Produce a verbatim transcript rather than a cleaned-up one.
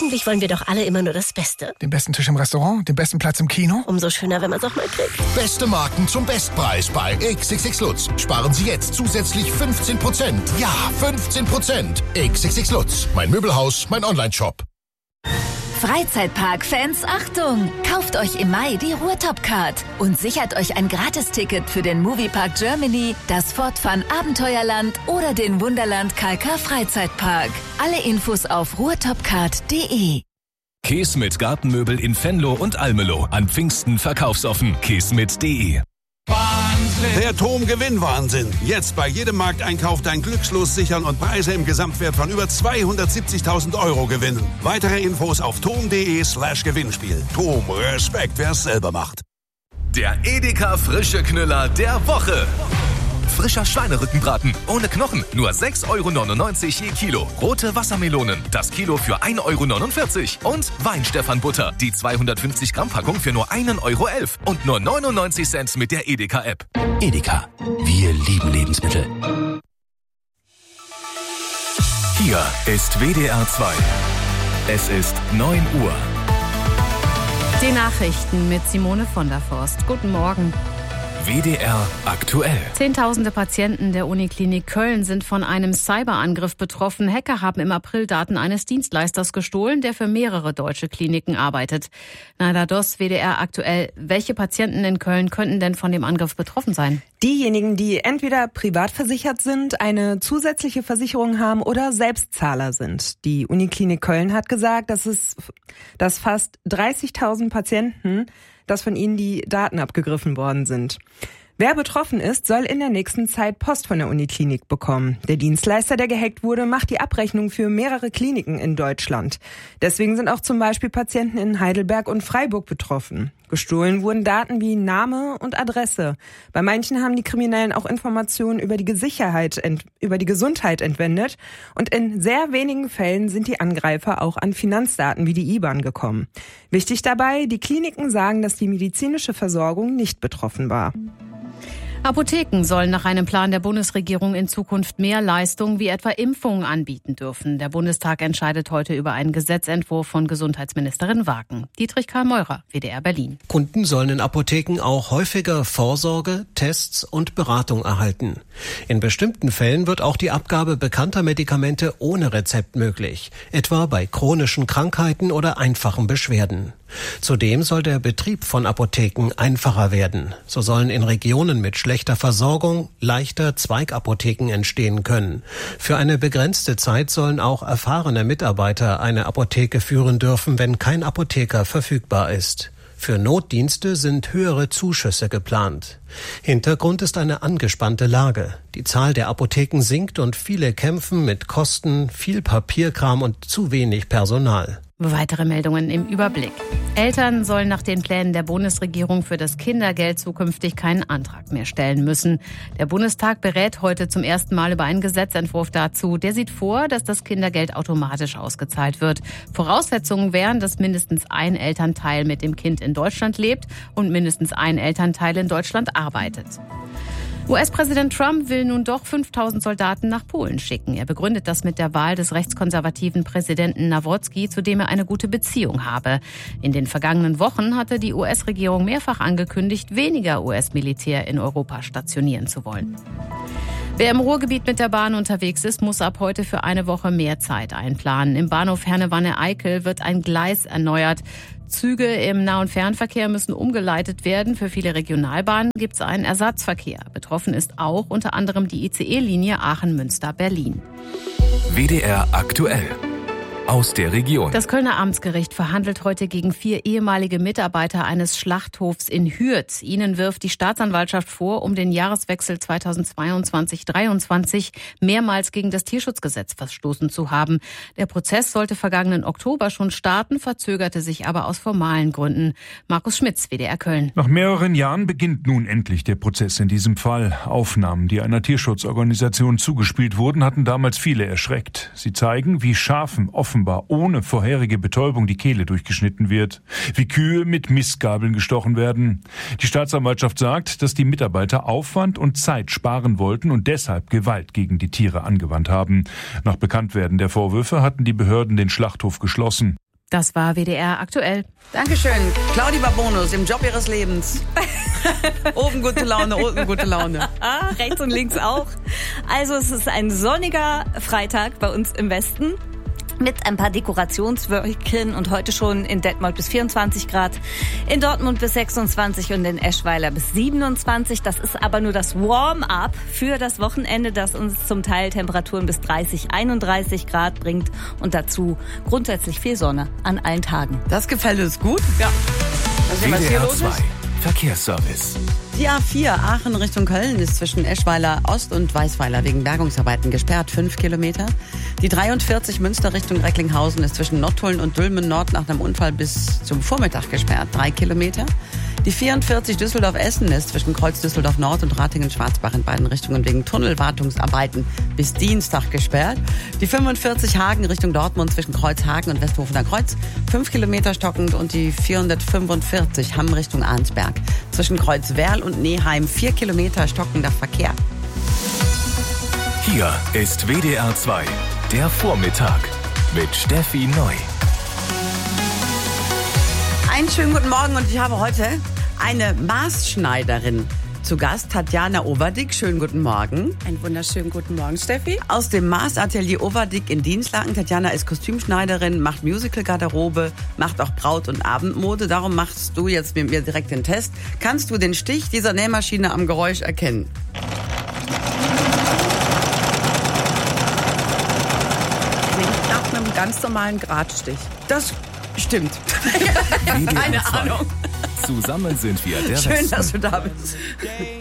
Eigentlich wollen wir doch alle immer nur das Beste. Den besten Tisch im Restaurant, den besten Platz im Kino. Umso schöner, wenn man es auch mal kriegt. Beste Marken zum Bestpreis bei X X X Lutz. Sparen Sie jetzt zusätzlich fünfzehn Prozent. Ja, fünfzehn Prozent. X X X Lutz. Mein Möbelhaus, mein Onlineshop. Freizeitpark-Fans, Achtung! Kauft euch im Mai die Ruhrtop-Card und sichert euch ein Gratisticket für den Moviepark Germany, das Fort Fun Abenteuerland oder den Wunderland K K Freizeitpark. Alle Infos auf ruhrtopcard punkt de. Keesmit Gartenmöbel in Venlo und Almelo. An Pfingsten verkaufsoffen. keesmit punkt de. Wahnsinn. Der Tom-Gewinn-Wahnsinn. Jetzt bei jedem Markteinkauf dein Glückslos sichern und Preise im Gesamtwert von über zweihundertsiebzigtausend Euro gewinnen. Weitere Infos auf tom punkt de slash Gewinnspiel. Tom, Respekt, wer es selber macht. Der Edeka Frische Knüller der Woche. Frischer Schweinerückenbraten ohne Knochen, nur sechs Euro neunundneunzig je Kilo. Rote Wassermelonen, das Kilo für ein Euro neunundvierzig. Und Weinstefan-Butter, die zweihundertfünfzig Gramm Packung für nur ein Euro elf. Und nur neunundneunzig Cent mit der Edeka-App. Edeka, wir lieben Lebensmittel. Hier ist W D R zwei. Es ist neun Uhr. Die Nachrichten mit Simone von der Forst. Guten Morgen. W D R aktuell. Zehntausende Patienten der Uniklinik Köln sind von einem Cyberangriff betroffen. Hacker haben im April Daten eines Dienstleisters gestohlen, der für mehrere deutsche Kliniken arbeitet. Naida Doss, W D R aktuell. Welche Patienten in Köln könnten denn von dem Angriff betroffen sein? Diejenigen, die entweder privat versichert sind, eine zusätzliche Versicherung haben oder Selbstzahler sind. Die Uniklinik Köln hat gesagt, dass es, dass fast dreißigtausend Patienten, dass von ihnen die Daten abgegriffen worden sind. Wer betroffen ist, soll in der nächsten Zeit Post von der Uniklinik bekommen. Der Dienstleister, der gehackt wurde, macht die Abrechnung für mehrere Kliniken in Deutschland. Deswegen sind auch zum Beispiel Patienten in Heidelberg und Freiburg betroffen. Gestohlen wurden Daten wie Name und Adresse. Bei manchen haben die Kriminellen auch Informationen über die Sicherheit, über die Gesundheit entwendet. Und in sehr wenigen Fällen sind die Angreifer auch an Finanzdaten wie die I B A N gekommen. Wichtig dabei, die Kliniken sagen, dass die medizinische Versorgung nicht betroffen war. Apotheken sollen nach einem Plan der Bundesregierung in Zukunft mehr Leistungen wie etwa Impfungen anbieten dürfen. Der Bundestag entscheidet heute über einen Gesetzentwurf von Gesundheitsministerin Wagen. Dietrich Karl Meurer, W D R Berlin. Kunden sollen in Apotheken auch häufiger Vorsorge, Tests und Beratung erhalten. In bestimmten Fällen wird auch die Abgabe bekannter Medikamente ohne Rezept möglich, etwa bei chronischen Krankheiten oder einfachen Beschwerden. Zudem soll der Betrieb von Apotheken einfacher werden. So sollen in Regionen mit schlechter Versorgung leichter Zweigapotheken entstehen können. Für eine begrenzte Zeit sollen auch erfahrene Mitarbeiter eine Apotheke führen dürfen, wenn kein Apotheker verfügbar ist. Für Notdienste sind höhere Zuschüsse geplant. Hintergrund ist eine angespannte Lage. Die Zahl der Apotheken sinkt und viele kämpfen mit Kosten, viel Papierkram und zu wenig Personal. Weitere Meldungen im Überblick. Eltern sollen nach den Plänen der Bundesregierung für das Kindergeld zukünftig keinen Antrag mehr stellen müssen. Der Bundestag berät heute zum ersten Mal über einen Gesetzentwurf dazu. Der sieht vor, dass das Kindergeld automatisch ausgezahlt wird. Voraussetzungen wären, dass mindestens ein Elternteil mit dem Kind in Deutschland lebt und mindestens ein Elternteil in Deutschland arbeitet. U S-Präsident Trump will nun doch fünftausend Soldaten nach Polen schicken. Er begründet das mit der Wahl des rechtskonservativen Präsidenten Nawrocki, zu dem er eine gute Beziehung habe. In den vergangenen Wochen hatte die U S-Regierung mehrfach angekündigt, weniger U S-Militär in Europa stationieren zu wollen. Wer im Ruhrgebiet mit der Bahn unterwegs ist, muss ab heute für eine Woche mehr Zeit einplanen. Im Bahnhof Herne-Wanne-Eickel wird ein Gleis erneuert. Züge im Nah- und Fernverkehr müssen umgeleitet werden. Für viele Regionalbahnen gibt es einen Ersatzverkehr. Betroffen ist auch unter anderem die I C E-Linie Aachen-Münster-Berlin. W D R aktuell. Aus der Region. Das Kölner Amtsgericht verhandelt heute gegen vier ehemalige Mitarbeiter eines Schlachthofs in Hürth. Ihnen wirft die Staatsanwaltschaft vor, um den Jahreswechsel zweitausendzweiundzwanzig dreiundzwanzig mehrmals gegen das Tierschutzgesetz verstoßen zu haben. Der Prozess sollte vergangenen Oktober schon starten, verzögerte sich aber aus formalen Gründen. Markus Schmitz, W D R Köln. Nach mehreren Jahren beginnt nun endlich der Prozess in diesem Fall. Aufnahmen, die einer Tierschutzorganisation zugespielt wurden, hatten damals viele erschreckt. Sie zeigen, wie Schafen offenbar ohne vorherige Betäubung die Kehle durchgeschnitten wird, wie Kühe mit Mistgabeln gestochen werden. Die Staatsanwaltschaft sagt, dass die Mitarbeiter Aufwand und Zeit sparen wollten und deshalb Gewalt gegen die Tiere angewandt haben. Nach Bekanntwerden der Vorwürfe hatten die Behörden den Schlachthof geschlossen. Das war W D R aktuell. Dankeschön. Claudi Bonus im Job ihres Lebens. Oben gute Laune, unten gute Laune. Rechts und links auch. Also es ist ein sonniger Freitag bei uns im Westen. Mit ein paar Dekorationswölkchen und heute schon in Detmold bis vierundzwanzig Grad, in Dortmund bis sechsundzwanzig und in Eschweiler bis siebenundzwanzig. Das ist aber nur das Warm-up für das Wochenende, das uns zum Teil Temperaturen bis dreißig, einunddreißig Grad bringt und dazu grundsätzlich viel Sonne an allen Tagen. Das gefällt uns gut. Ja. Also, was hier los ist? Verkehrsservice. Die A vier Aachen Richtung Köln ist zwischen Eschweiler Ost und Weißweiler wegen Bergungsarbeiten gesperrt, fünf Kilometer. Die dreiundvierzig Münster Richtung Recklinghausen ist zwischen Nottuln und Dülmen Nord nach einem Unfall bis zum Vormittag gesperrt, drei Kilometer. Die vierundvierzig Düsseldorf-Essen ist zwischen Kreuz Düsseldorf Nord und Ratingen-Schwarzbach in beiden Richtungen wegen Tunnelwartungsarbeiten bis Dienstag gesperrt. Die fünfundvierzig Hagen Richtung Dortmund zwischen Kreuz Hagen und Westhofener Kreuz, fünf Kilometer stockend, und die vierhundertfünfundvierzig Hamm Richtung Arnsberg zwischen Kreuz Werl und Neheim, vier Kilometer stockender Verkehr. Hier ist W D R zwei, der Vormittag mit Steffi Neu. Einen schönen guten Morgen, und ich habe heute eine Maßschneiderin zu Gast, Tatjana Overdick. Schönen guten Morgen. Einen wunderschönen guten Morgen, Steffi. Aus dem Maßatelier Overdick in Dienstlaken. Tatjana ist Kostümschneiderin, macht Musical-Garderobe, macht auch Braut- und Abendmode. Darum machst du jetzt mit mir direkt den Test. Kannst du den Stich dieser Nähmaschine am Geräusch erkennen? Klingt nach einem ganz normalen Gradstich. Das stimmt. W D R Keine zwei. Ahnung. Zusammen sind wir der Schön, Westen. dass du da bist.